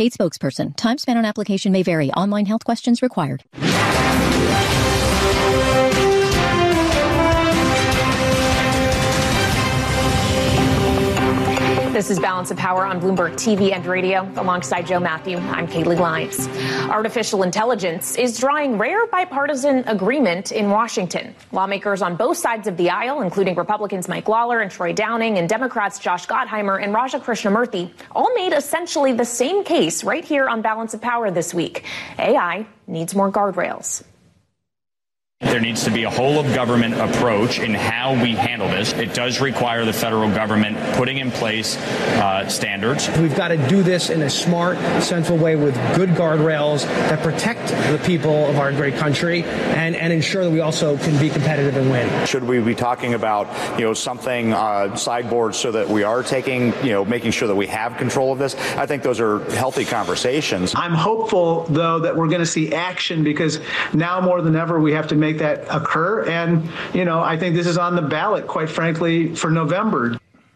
Paid spokesperson. Time spent on application may vary. Online health questions required. This is Balance of Power on Bloomberg TV and radio. Alongside Joe Matthew, I'm Kaylee Lyons. Artificial intelligence is drawing rare bipartisan agreement in Washington. Lawmakers on both sides of the aisle, including Republicans Mike Lawler and Troy Downing and Democrats Josh Gottheimer and Raja Krishnamurthy, all made essentially the same case right here on Balance of Power this week. AI needs more guardrails. There needs to be a whole of government approach in how we handle this. It does require the federal government putting in place standards. We've got to do this in a smart, sensible way with good guardrails that protect the people of our great country and ensure that we also can be competitive and win. Should we be talking about, something sideboard so that we are taking, making sure that we have control of this? I think those are healthy conversations. I'm hopeful, though, that we're going to see action because now more than ever we have to make that occur. And, I think this is on the ballot, quite frankly, for November.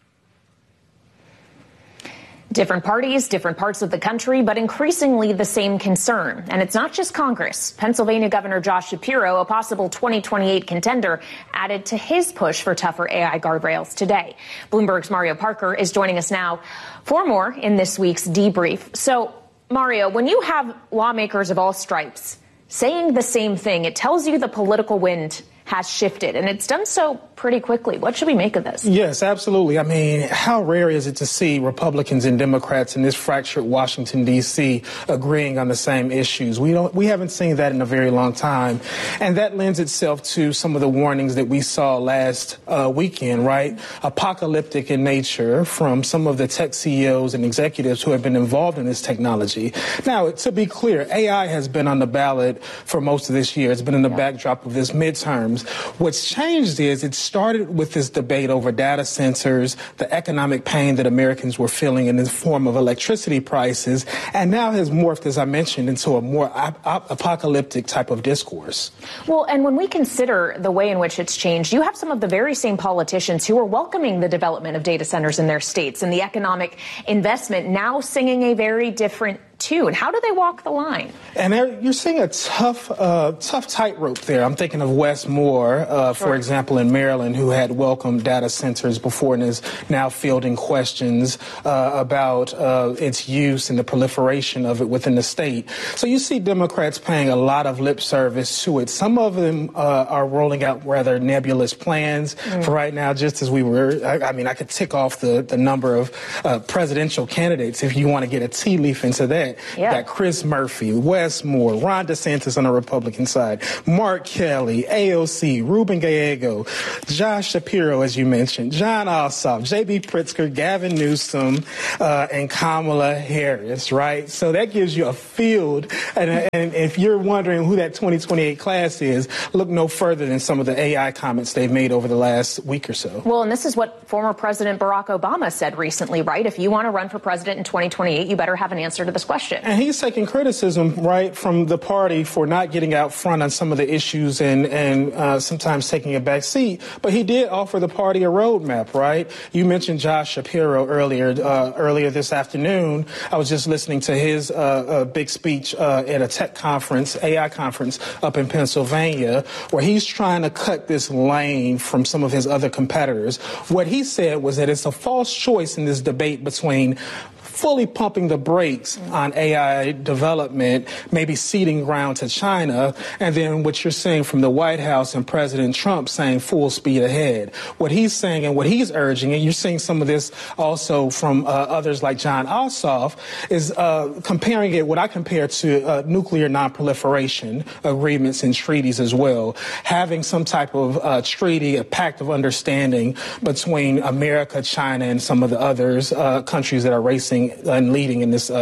Different parties, different parts of the country, but increasingly the same concern. And it's not just Congress. Pennsylvania Governor Josh Shapiro, a possible 2028 contender, added to his push for tougher AI guardrails today. Bloomberg's Mario Parker is joining us now for more in this week's debrief. So, Mario, when you have lawmakers of all stripes saying the same thing, it tells you the political wind has shifted, and it's done so pretty quickly. What should we make of this? Yes, absolutely. I mean, how rare is it to see Republicans and Democrats in this fractured Washington, D.C. agreeing on the same issues? We haven't seen that in a very long time. And that lends itself to some of the warnings that we saw last weekend, right? Apocalyptic in nature from some of the tech CEOs and executives who have been involved in this technology. Now, to be clear, AI has been on the ballot for most of this year. It's been in the backdrop of this midterms. What's changed is it started with this debate over data centers, the economic pain that Americans were feeling in the form of electricity prices, and now has morphed, as I mentioned, into a more apocalyptic type of discourse. Well, and when we consider the way in which it's changed, you have some of the very same politicians who are welcoming the development of data centers in their states and the economic investment now singing a very different tune. How do they walk the line? And you're seeing a tough tightrope there. I'm thinking of Wes Moore, for example, in Maryland, who had welcomed data centers before and is now fielding questions about its use and the proliferation of it within the state. So you see Democrats paying a lot of lip service to it. Some of them are rolling out rather nebulous plans for right now, just as we were. I could tick off the number of presidential candidates if you want to get a tea leaf into that. You got Chris Murphy, Wes Moore, Ron DeSantis on the Republican side, Mark Kelly, AOC, Ruben Gallego, Josh Shapiro, as you mentioned, Jon Ossoff, J.B. Pritzker, Gavin Newsom, and Kamala Harris, right? So that gives you a field. And if you're wondering who that 2028 class is, look no further than some of the AI comments they've made over the last week or so. Well, and this is what former President Barack Obama said recently, right? If you want to run for president in 2028, you better have an answer to this question. And he's taking criticism, right, from the party for not getting out front on some of the issues and sometimes taking a back seat. But he did offer the party a roadmap, right? You mentioned Josh Shapiro earlier this afternoon. I was just listening to his big speech at a tech conference, AI conference up in Pennsylvania, where he's trying to cut this lane from some of his other competitors. What he said was that it's a false choice in this debate between fully pumping the brakes on AI development, maybe ceding ground to China, and then what you're seeing from the White House and President Trump saying full speed ahead. What he's saying and what he's urging, and you're seeing some of this also from others like Jon Ossoff, is comparing it, what I compare to nuclear nonproliferation agreements and treaties as well, having some type of treaty, a pact of understanding between America, China, and some of the others, countries that are racing and leading in this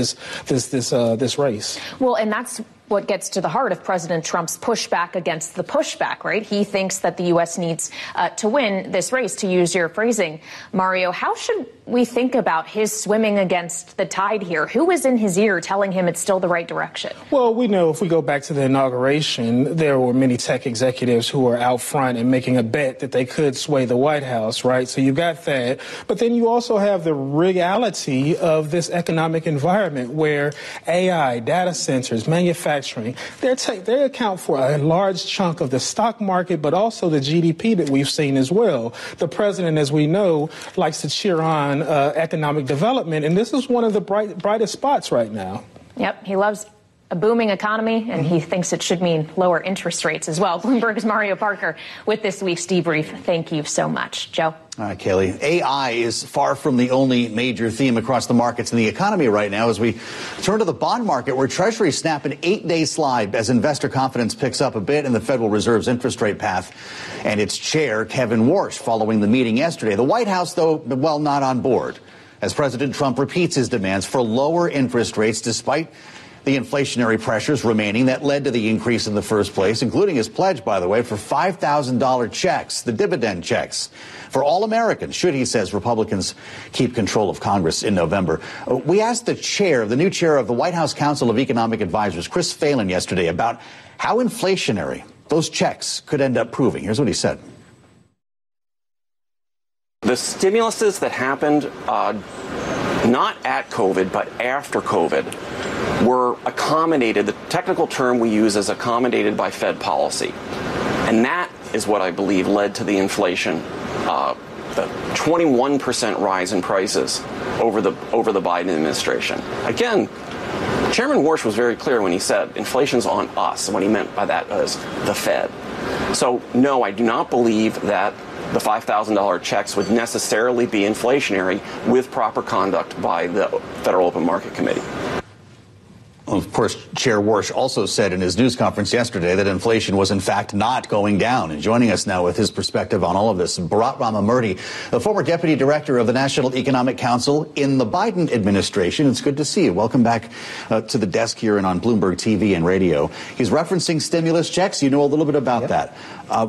race. Well, and that's what gets to the heart of President Trump's pushback against the pushback, right? He thinks that the U.S. needs to win this race, to use your phrasing. Mario, how should we think about his swimming against the tide here? Who was in his ear telling him it's still the right direction? Well, we know if we go back to the inauguration, there were many tech executives who were out front and making a bet that they could sway the White House, right? So you got that. But then you also have the reality of this economic environment where AI, data centers, manufacturing, they account for a large chunk of the stock market, but also the GDP that we've seen as well. The president, as we know, likes to cheer on economic development, and this is one of the brightest spots right now. Yep, he loves a booming economy, and he thinks it should mean lower interest rates as well. Bloomberg's Mario Parker with this week's debrief. Thank you so much. Joe? All right, Kaylee. AI is far from the only major theme across the markets in the economy right now as we turn to the bond market, where Treasuries snap an 8-day slide as investor confidence picks up a bit in the Federal Reserve's interest rate path and its chair, Kevin Warsh, following the meeting yesterday. The White House, though, well, not on board, as President Trump repeats his demands for lower interest rates despite the inflationary pressures remaining that led to the increase in the first place, including his pledge, by the way, for $5,000 checks, the dividend checks, for all Americans, should, he says, Republicans keep control of Congress in November. We asked the new chair of the White House Council of Economic Advisors, Chris Phelan, yesterday about how inflationary those checks could end up proving. Here's what he said. The stimuluses that happened not at COVID, but after COVID, were accommodated. The technical term we use is accommodated by Fed policy. And that is what I believe led to the inflation, the 21% rise in prices over the Biden administration. Again, Chairman Warsh was very clear when he said inflation's on us, and what he meant by that was the Fed. So, no, I do not believe that the $5,000 checks would necessarily be inflationary with proper conduct by the Federal Open Market Committee. Of course, Chair Warsh also said in his news conference yesterday that inflation was, in fact, not going down. And joining us now with his perspective on all of this, Bharat Ramamurthy, the former deputy director of the National Economic Council in the Biden administration. It's good to see you. Welcome back to the desk here and on Bloomberg TV and radio. He's referencing stimulus checks. You know a little bit about that.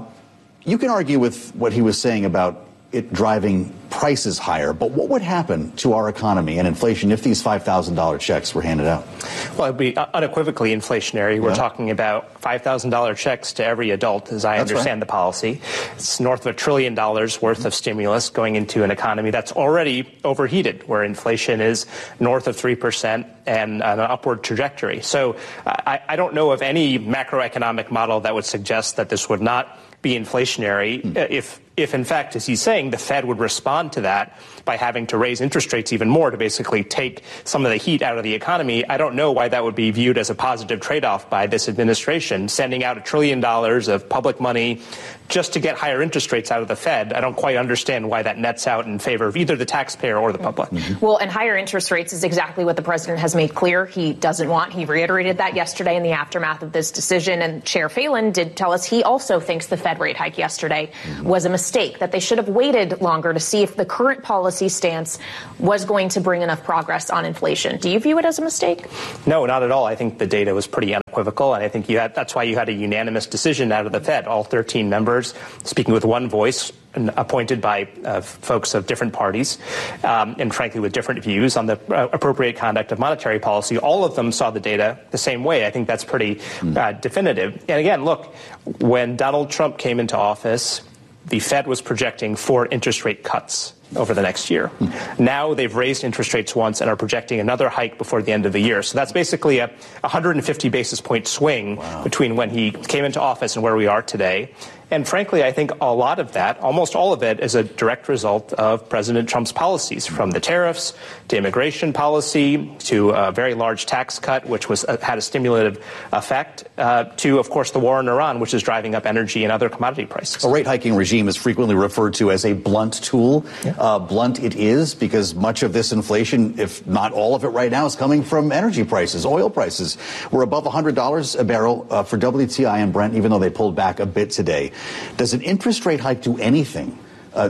You can argue with what he was saying about it driving prices higher, but what would happen to our economy and inflation if these $5,000 checks were handed out? Well, it'd be unequivocally inflationary. Yeah. We're talking about $5,000 checks to every adult, as I understand the policy. It's north of $1 trillion worth of stimulus going into an economy that's already overheated, where inflation is north of 3% and an upward trajectory. So I don't know of any macroeconomic model that would suggest that this would not be inflationary if in fact, as he's saying, the Fed would respond to that by having to raise interest rates even more to basically take some of the heat out of the economy. I don't know why that would be viewed as a positive trade-off by this administration, sending out $1 trillion of public money just to get higher interest rates out of the Fed. I don't quite understand why that nets out in favor of either the taxpayer or the public. Well, and higher interest rates is exactly what the president has made clear he doesn't want. He reiterated that yesterday in the aftermath of this decision. And Chair Phelan did tell us he also thinks the Fed rate hike yesterday was a mistake, that they should have waited longer to see if the current policy stance was going to bring enough progress on inflation. Do you view it as a mistake? No, not at all. I think the data was pretty unequivocal, and I think that's why you had a unanimous decision out of the Fed, all 13 members speaking with one voice, and appointed by folks of different parties, and frankly with different views on the appropriate conduct of monetary policy. All of them saw the data the same way. I think that's pretty definitive. And again, look, when Donald Trump came into office, the Fed was projecting 4 interest rate cuts over the next year. Now they've raised interest rates once and are projecting another hike before the end of the year. So that's basically a 150 basis point swing between when he came into office and where we are today. And frankly, I think a lot of that, almost all of it, is a direct result of President Trump's policies, from the tariffs to immigration policy to a very large tax cut, which had a stimulative effect, to, of course, the war in Iran, which is driving up energy and other commodity prices. A rate hiking regime is frequently referred to as a blunt tool. Blunt it is, because much of this inflation, if not all of it right now, is coming from energy prices, oil prices. We're above $100 a barrel for WTI and Brent, even though they pulled back a bit today. Does an interest rate hike do anything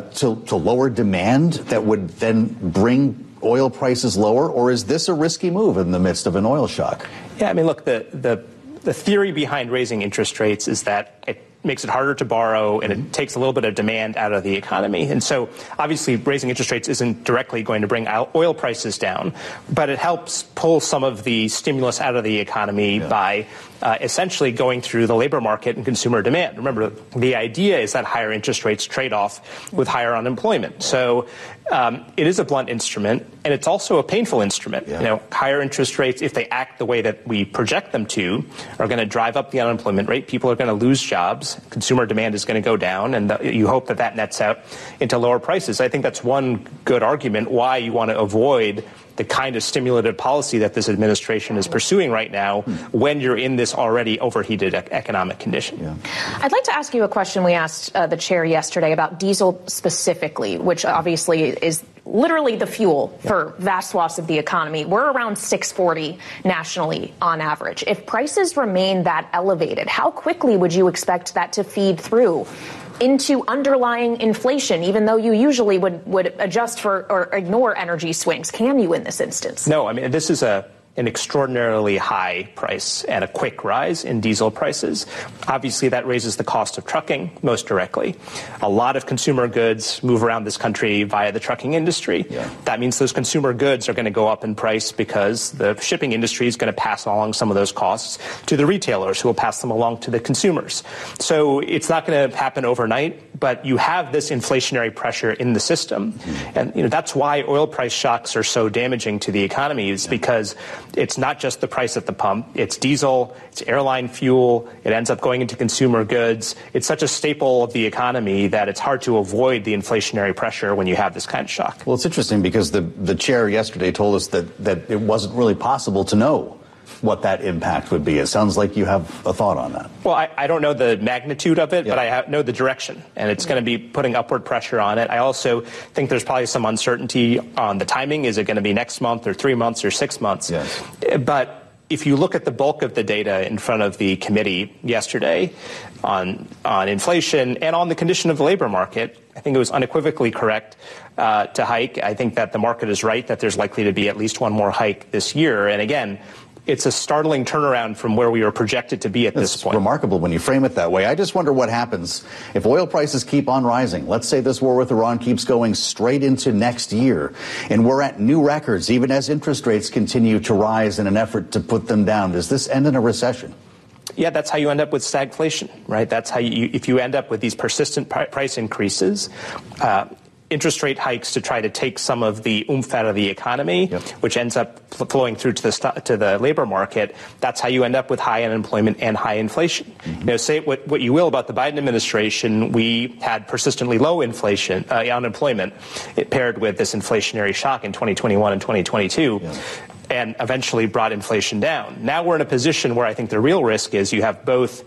to lower demand that would then bring oil prices lower, or is this a risky move in the midst of an oil shock? Yeah, I mean, look, the theory behind raising interest rates is that it makes it harder to borrow, and it takes a little bit of demand out of the economy. And so obviously raising interest rates isn't directly going to bring oil prices down, but it helps pull some of the stimulus out of the economy by essentially going through the labor market and consumer demand. Remember, the idea is that higher interest rates trade off with higher unemployment. So it is a blunt instrument, and it's also a painful instrument. You know, higher interest rates, if they act the way that we project them to, are going to drive up the unemployment rate. People are going to lose jobs. Consumer demand is going to go down, and you hope that that nets out into lower prices. I think that's one good argument why you want to avoid the kind of stimulative policy that this administration is pursuing right now when you're in this already overheated economic condition. I'd like to ask you a question we asked the chair yesterday about diesel specifically, which obviously is literally the fuel for vast swaths of the economy. We're around $6.40 nationally on average. If prices remain that elevated, how quickly would you expect that to feed through into underlying inflation, even though you usually would adjust for or ignore energy swings? Can you in this instance? No, I mean, this is an extraordinarily high price and a quick rise in diesel prices. Obviously, that raises the cost of trucking most directly. A lot of consumer goods move around this country via the trucking industry. That means those consumer goods are going to go up in price because the shipping industry is going to pass along some of those costs to the retailers, who will pass them along to the consumers. So it's not going to happen overnight, but you have this inflationary pressure in the system. And that's why oil price shocks are so damaging to the economy, is because it's not just the price at the pump. It's diesel, it's airline fuel, it ends up going into consumer goods. It's such a staple of the economy that it's hard to avoid the inflationary pressure when you have this kind of shock. Well, it's interesting because the chair yesterday told us that it wasn't really possible to know what that impact would be. It sounds like you have a thought on that. Well, I don't know the magnitude of it, but I know the direction, and it's going to be putting upward pressure on it. I also think there's probably some uncertainty on the timing. Is it going to be next month or 3 months or 6 months? But if you look at the bulk of the data in front of the committee yesterday on inflation and on the condition of the labor market, I think it was unequivocally correct to hike. I think that the market is right that there's likely to be at least one more hike this year. And again, it's a startling turnaround from where we were projected to be at this point. It's remarkable when you frame it that way. I just wonder what happens if oil prices keep on rising. Let's say this war with Iran keeps going straight into next year, and we're at new records, even as interest rates continue to rise in an effort to put them down. Does this end in a recession? Yeah, that's how you end up with stagflation, right? That's how if you end up with these persistent price increases, interest rate hikes to try to take some of the oomph out of the economy, which ends up flowing through to the labor market. That's how you end up with high unemployment and high inflation. Say what you will about the Biden administration, we had persistently low unemployment, it paired with this inflationary shock in 2021 and 2022. And eventually brought inflation down. Now we're in a position where I think the real risk is you have both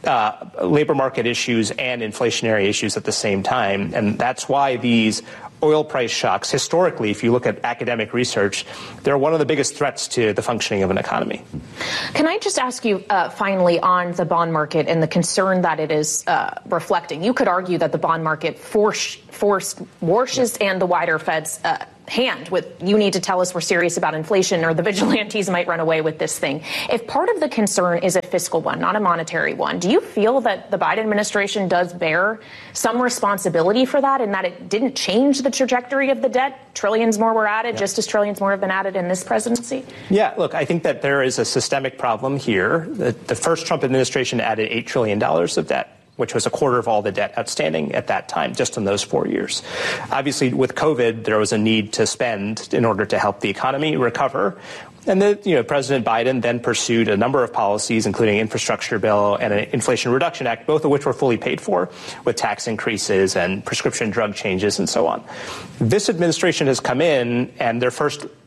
labor market issues and inflationary issues at the same time. And that's why these oil price shocks, historically, if you look at academic research, they're one of the biggest threats to the functioning of an economy. Can I just ask you finally on the bond market and the concern that it is reflecting? You could argue that the bond market forced Warsh's and the wider Fed's hand with, you need to tell us we're serious about inflation, or the vigilantes might run away with this thing. If part of the concern is a fiscal one, not a monetary one, do you feel that the Biden administration does bear some responsibility for that, and that it didn't change the trajectory of the debt? Trillions more were added, just as trillions more have been added in this presidency? Yeah, look, I think that there is a systemic problem here. The first Trump administration added $8 trillion of debt, which was a quarter of all the debt outstanding at that time, just in those 4 years. Obviously, with COVID, there was a need to spend in order to help the economy recover. And President Biden then pursued a number of policies, including infrastructure bill and an Inflation Reduction Act, both of which were fully paid for, with tax increases and prescription drug changes and so on. This administration has come in, and their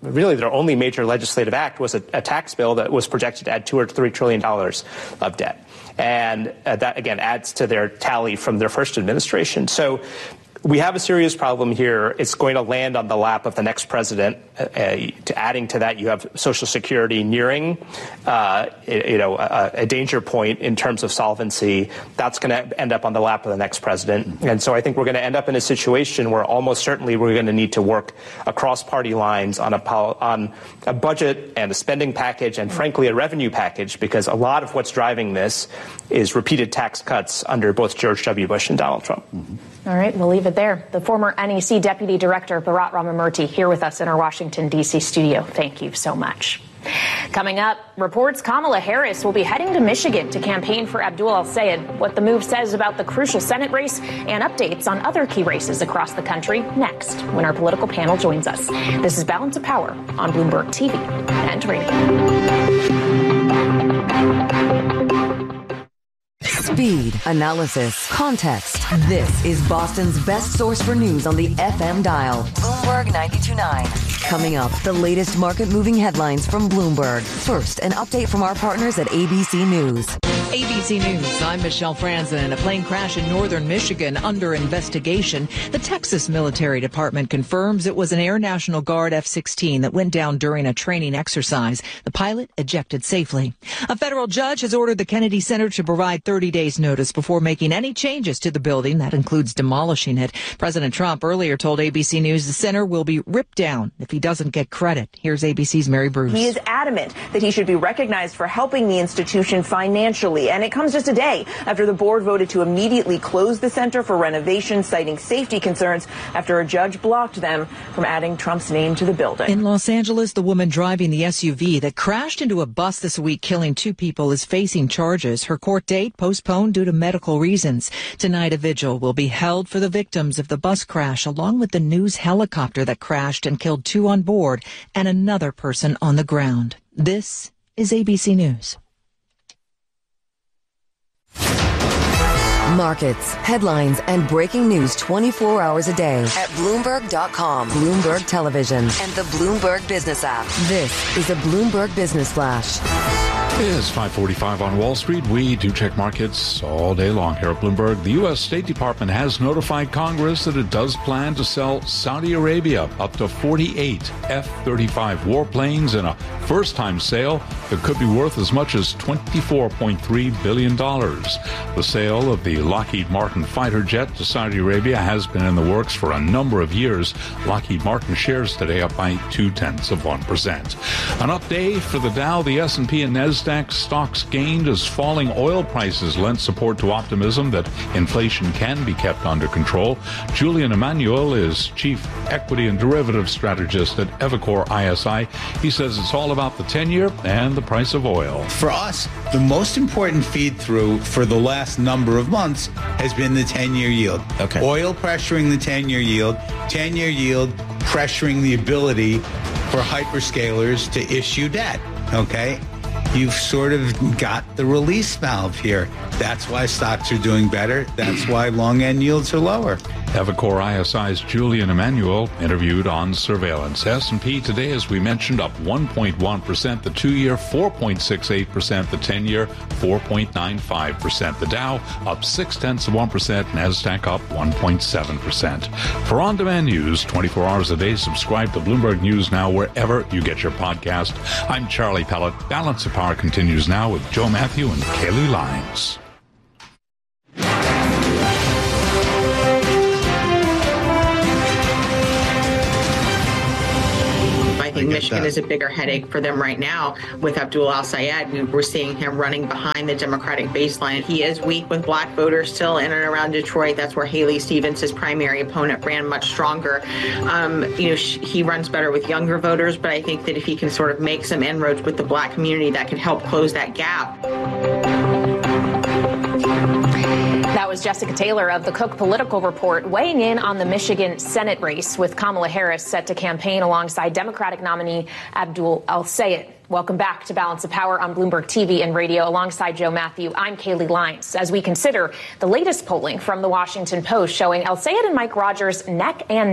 only major legislative act was a tax bill that was projected to add $2 or $3 trillion of debt. And that, again, adds to their tally from their first administration. So we have a serious problem here. It's going to land on the lap of the next president. Adding to that, you have Social Security nearing, a danger point in terms of solvency. That's going to end up on the lap of the next president. And so I think we're going to end up in a situation where almost certainly we're going to need to work across party lines on a budget and a spending package and, frankly, a revenue package, because a lot of what's driving this is repeated tax cuts under both George W. Bush and Donald Trump. All right, we'll leave it there. The former NEC Deputy Director, Bharat Ramamurthy, here with us in our Washington, D.C. studio. Thank you so much. Coming up, reports Kamala Harris will be heading to Michigan to campaign for Abdul El-Sayed, what the move says about the crucial Senate race, and updates on other key races across the country next when our political panel joins us. This is Balance of Power on Bloomberg TV and radio. Speed, analysis, context. This is Boston's best source for news on the FM dial. Bloomberg 92.9. Coming up, the latest market-moving headlines from Bloomberg. First, an update from our partners at ABC News. ABC News, I'm Michelle Franzen. A plane crash in northern Michigan under investigation. The Texas Military Department confirms it was an Air National Guard F-16 that went down during a training exercise. The pilot ejected safely. A federal judge has ordered the Kennedy Center to provide 30 days notice before making any changes to the building. That includes demolishing it. President Trump earlier told ABC News the center will be ripped down if he doesn't get credit. Here's ABC's Mary Bruce. He is adamant that he should be recognized for helping the institution financially. And it comes just a day after the board voted to immediately close the center for renovation, citing safety concerns after a judge blocked them from adding Trump's name to the building. In Los Angeles, the woman driving the SUV that crashed into a bus this week, killing 2 people, is facing charges. Her court date postponed due to medical reasons. Tonight, a vigil will be held for the victims of the bus crash, along with the news helicopter that crashed and killed 2 on board and another person on the ground. This is ABC News. Markets, headlines, and breaking news 24 hours a day at Bloomberg.com, Bloomberg Television, and the Bloomberg Business app. This is a Bloomberg Business Flash. It's 5:45 on Wall Street. We do check markets all day long here at Bloomberg. The U.S. State Department has notified Congress that it does plan to sell Saudi Arabia up to 48 F-35 warplanes in a first-time sale that could be worth as much as $24.3 billion. The sale of the Lockheed Martin fighter jet to Saudi Arabia has been in the works for a number of years. Lockheed Martin shares today up by 0.2%. An up day for the Dow, the S&P, and NASDAQ stocks gained as falling oil prices lent support to optimism that inflation can be kept under control. Julian Emanuel is chief equity and derivative strategist at Evercore ISI. He says it's all about the 10-year and the price of oil. For us, the most important feed-through for the last number of months has been the 10-year yield. Okay. Oil pressuring the 10-year yield pressuring the ability for hyperscalers to issue debt. Okay? You've sort of got the release valve here. That's why stocks are doing better. That's why long end yields are lower. Evercore ISI's Julian Emanuel interviewed on surveillance. S&P today, as we mentioned, up 1.1%. The 2-year, 4.68%. The 10-year, 4.95%. The Dow up 0.6%. NASDAQ up 1.7%. For on-demand news, 24 hours a day, subscribe to Bloomberg News Now wherever you get your podcast. I'm Charlie Pellet. Balance of Power continues now with Joe Matthew and Kaylee Lyons. I think Michigan is a bigger headache for them right now with Abdul El-Sayed. We're seeing him running behind the Democratic baseline. He is weak with black voters still in and around Detroit. That's where Haley Stevens, his primary opponent, ran much stronger. He runs better with younger voters, but I think that if he can sort of make some inroads with the black community, that can help close that gap. That was Jessica Taylor of the Cook Political Report weighing in on the Michigan Senate race with Kamala Harris set to campaign alongside Democratic nominee Abdul El-Sayed. Welcome back to Balance of Power on Bloomberg TV and radio alongside Joe Matthew. I'm Kaylee Lyons. As we consider the latest polling from the Washington Post showing El-Sayed and Mike Rogers neck and neck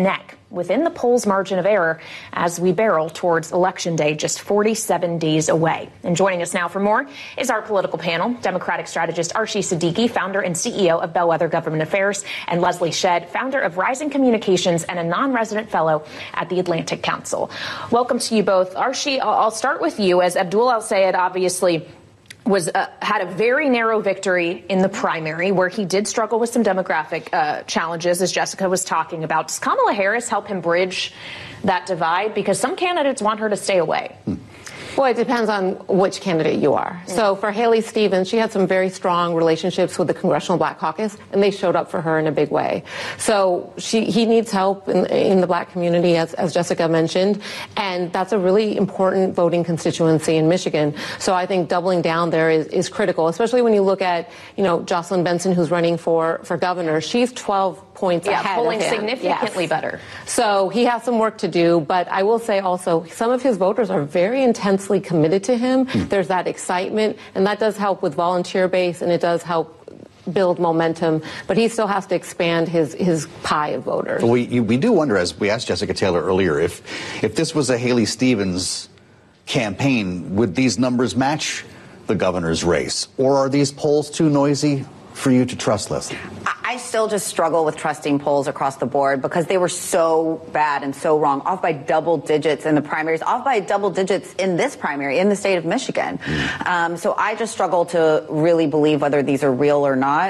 within the polls' margin of error as we barrel towards Election Day, just 47 days away. And joining us now for more is our political panel, Democratic strategist Arshie Siddiqui, founder and CEO of Bellwether Government Affairs, and Leslie Shedd, founder of Rising Communications and a non-resident fellow at the Atlantic Council. Welcome to you both. Arshie, I'll start with you, as Abdul El-Sayed obviously had a very narrow victory in the primary, where he did struggle with some demographic challenges, as Jessica was talking about. Does Kamala Harris help him bridge that divide? Because some candidates want her to stay away. Well, it depends on which candidate you are. So for Haley Stevens, she had some very strong relationships with the Congressional Black Caucus, and they showed up for her in a big way. So he needs help in the Black community, as Jessica mentioned, and that's a really important voting constituency in Michigan. So I think doubling down there is critical, especially when you look at, Jocelyn Benson, who's running for governor. She's 12 points ahead polling of him. significantly better. So he has some work to do, but I will say also some of his voters are very intensely committed to him. There's that excitement, and that does help with volunteer base, and it does help build momentum, but he still has to expand his pie of voters. Well, we do wonder, as we asked Jessica Taylor earlier, if this was a Haley Stevens campaign, would these numbers match the governor's race, or are these polls too noisy for you to trust, Leslie? I still just struggle with trusting polls across the board because they were so bad and so wrong, off by double digits in the primaries, off by double digits in this primary in the state of Michigan. So I just struggle to really believe whether these are real or not.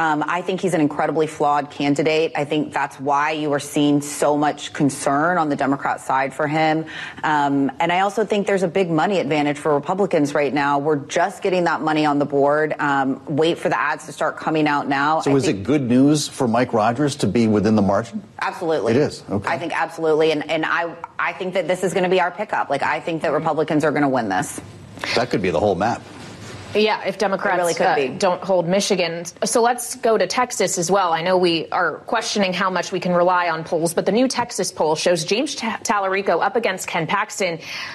I think he's an incredibly flawed candidate. I think that's why you are seeing so much concern on the Democrat side for him. And I also think there's a big money advantage for Republicans right now. We're just getting that money on the board. Wait for the ads to start coming out now. So is it good news for Mike Rogers to be within the margin? Absolutely. It is. Okay. I think absolutely. And I think that this is going to be our pickup. I think that Republicans are going to win this. That could be the whole map. Yeah, if Democrats don't hold Michigan. So let's go to Texas as well. I know we are questioning how much we can rely on polls, but the new Texas poll shows James Tallarico up against Ken Paxton,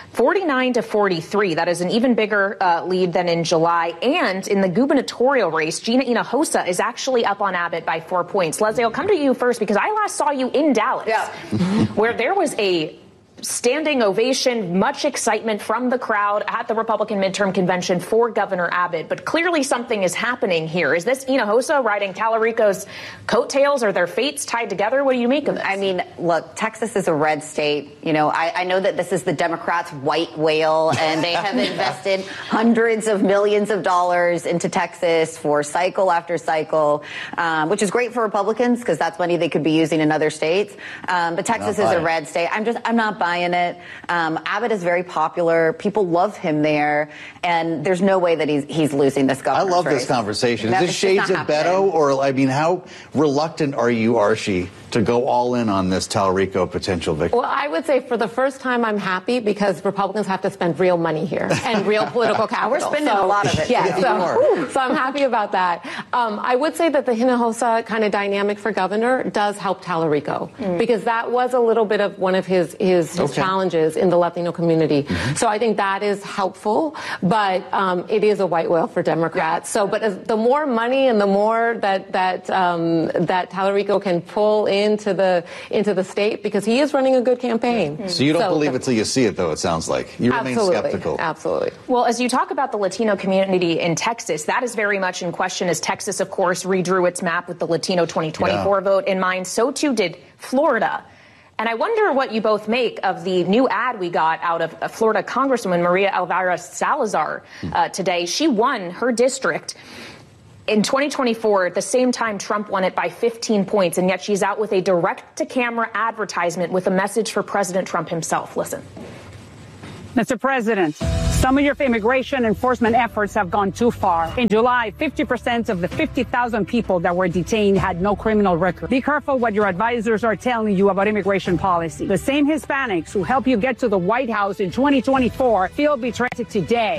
49-43. That is an even bigger lead than in July. And in the gubernatorial race, Gina Hinojosa is actually up on Abbott by 4 points. Leslie, I'll come to you first because I last saw you in Dallas, where there was a standing ovation, much excitement from the crowd at the Republican midterm convention for Governor Abbott. But clearly something is happening here. Is this Hinojosa riding Tallarico's coattails? Are their fates tied together? What do you make of this? I mean, look, Texas is a red state. I know that this is the Democrats' white whale, and they have invested hundreds of millions of dollars into Texas for cycle after cycle, which is great for Republicans because that's money they could be using in other states. But Texas is a red state. I'm not buying it. Abbott is very popular. People love him there, and there's no way that he's losing this governor's I love race. this conversation. Is this shades of Beto, or how reluctant are you, Arshie, to go all in on this Tallarico potential victory? Well, I would say for the first time, I'm happy because Republicans have to spend real money here and real political capital. We're spending a lot of it. Yeah, so I'm happy about that. I would say that the Hinojosa kind of dynamic for governor does help Tallarico because that was a little bit of one of his challenges in the Latino community. So I think that is helpful, but it is a white whale for Democrats. So, but the more money and the more that Tallarico can pull into the state, because he is running a good campaign. So you don't believe it till you see it, though, it sounds like. You remain skeptical. Absolutely. Well, as you talk about the Latino community in Texas, that is very much in question as Texas, of course, redrew its map with the Latino 2024 vote in mind. So too did Florida. And I wonder what you both make of the new ad we got out of Florida Congresswoman Maria Elvira Salazar today. She won her district in 2024, at the same time Trump won it by 15 points, and yet she's out with a direct-to-camera advertisement with a message for President Trump himself. Listen. Mr. President, some of your immigration enforcement efforts have gone too far. In July, 50% of the 50,000 people that were detained had no criminal record. Be careful what your advisors are telling you about immigration policy. The same Hispanics who helped you get to the White House in 2024 feel betrayed today.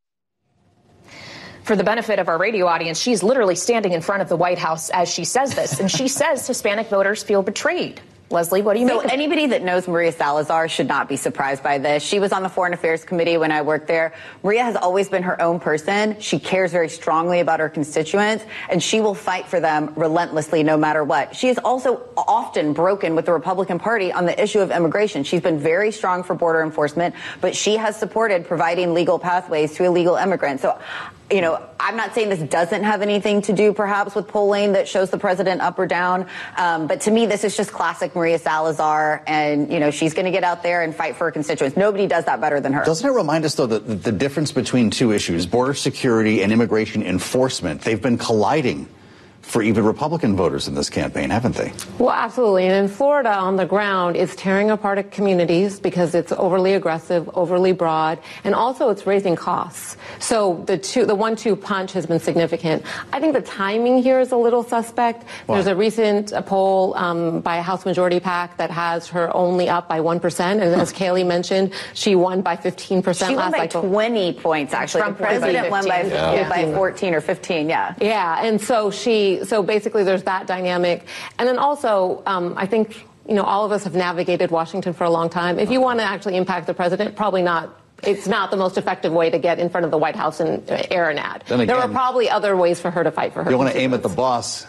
For the benefit of our radio audience, she's literally standing in front of the White House as she says this, and she says Hispanic voters feel betrayed. Leslie, what do you make of it? Anybody that knows Maria Salazar should not be surprised by this. She was on the Foreign Affairs Committee when I worked there. Maria has always been her own person. She cares very strongly about her constituents, and she will fight for them relentlessly no matter what. She has also often broken with the Republican Party on the issue of immigration. She's been very strong for border enforcement, but she has supported providing legal pathways to illegal immigrants. So, you know, I'm not saying this doesn't have anything to do perhaps with polling that shows the president up or down. But to me, this is just classic Maria Salazar. And, you know, she's going to get out there and fight for her constituents. Nobody does that better than her. Doesn't it remind us, though, that the difference between two issues, border security and immigration enforcement, they've been colliding for even Republican voters in this campaign, haven't they? Well, absolutely. And in Florida, on the ground, it's tearing apart communities because it's overly aggressive, overly broad, and also it's raising costs. So the 1-2 punch has been significant. I think the timing here is a little suspect. Why? There's a recent poll by a House Majority PAC that has her only up by 1%. And as Kayleigh mentioned, she won by 15%. She won by 20 points, actually. The president won by 14 or 15, yeah. Yeah, and so basically there's that dynamic. And then also, I think, you know, all of us have navigated Washington for a long time. If you want to actually impact the president, probably not. It's not the most effective way to get in front of the White House and air an ad. There are probably other ways for her to fight for her. You want to aim at the boss.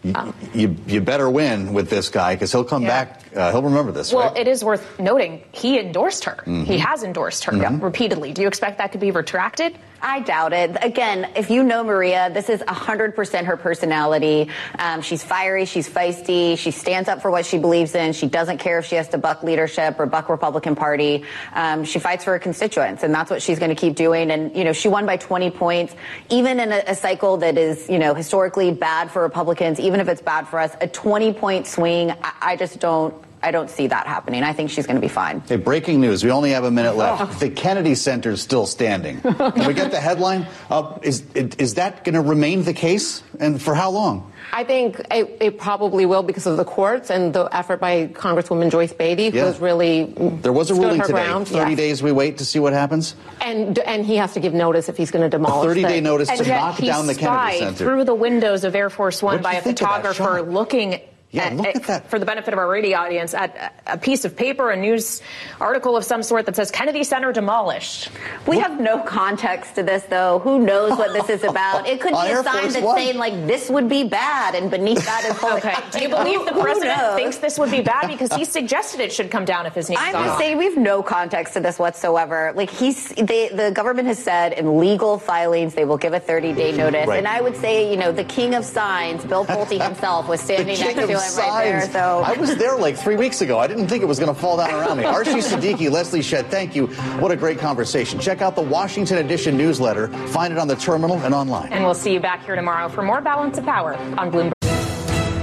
You better win with this guy because he'll come back. He'll remember this. Well, right? It is worth noting he endorsed her. Mm-hmm. He has endorsed her repeatedly. Do you expect that could be retracted? I doubt it. Again, if you know Maria, this is 100% her personality. She's fiery. She's feisty. She stands up for what she believes in. She doesn't care if she has to buck leadership or buck Republican Party. She fights for her constituents, and that's what she's going to keep doing. And, you know, she won by 20 points. Even in a cycle that is, you know, historically bad for Republicans, even if it's bad for us, a 20-point swing, I don't see that happening. I think she's going to be fine. Hey, breaking news. We only have a minute left. The Kennedy Center is still standing. Can we get the headline? Is that going to remain the case? And for how long? I think it probably will because of the courts and the effort by Congresswoman Joyce Beatty, who was really there was a ruling today. Ground. 30 days we wait to see what happens? And he has to give notice if he's going to demolish a 30-day notice to knock down the Kennedy Center. Center. Through the windows of Air Force One by a photographer looking look at that. For the benefit of our radio audience, at a piece of paper, a news article of some sort that says Kennedy Center demolished. We have no context to this, though. Who knows what this is about? It could be a sign that's saying, like, this would be bad, and beneath that is okay. Do you believe the president thinks this would be bad? Because he suggested it should come down if his name's I'm just saying we have no context to this whatsoever. Like, the government has said in legal filings they will give a 30-day notice. Right. And I would say, you know, the king of signs, Bill Pulte himself, was standing next to him right there. So I was there like 3 weeks ago. I didn't think it was going to fall down around me. Archie Siddiqui, Leslie Shedd, thank you. What a great conversation. Check out the Washington Edition newsletter. Find it on the terminal and online. And we'll see you back here tomorrow for more Balance of Power on Bloomberg.